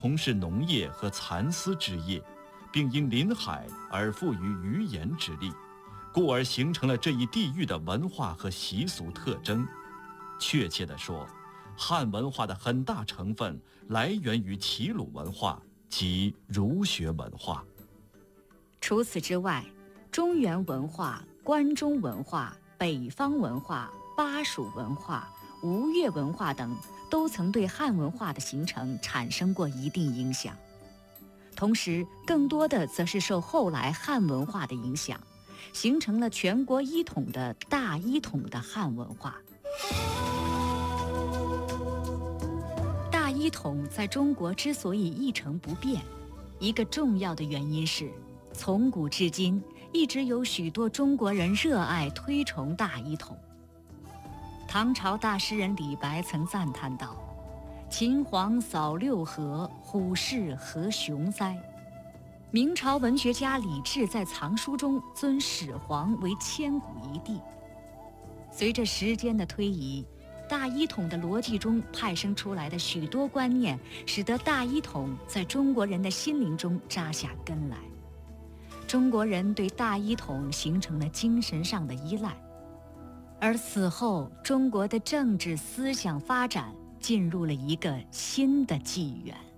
从事农业和蚕丝织业，并因临海而富于语言之力，故而形成了这一地域的文化和习俗特征。确切地说，汉文化的很大成分来源于齐鲁文化及儒学文化。 除此之外，中原文化、关中文化、北方文化、巴蜀文化、吴越文化等都曾对汉文化的形成产生过一定影响。同时，更多的则是受后来汉文化的影响，形成了全国一统的大一统的汉文化。大一统在中国之所以一成不变，一个重要的原因是，从古至今一直有许多中国人热爱推崇大一统。唐朝大诗人李白曾赞叹道：“秦皇扫六合，虎视何雄哉。”明朝文学家李治在藏书中尊始皇为千古一帝。随着时间的推移，大一统的逻辑中派生出来的许多观念，使得大一统在中国人的心灵中扎下根来。中国人对大一统形成了精神上的依赖，而此后中国的政治思想发展进入了一个新的纪元。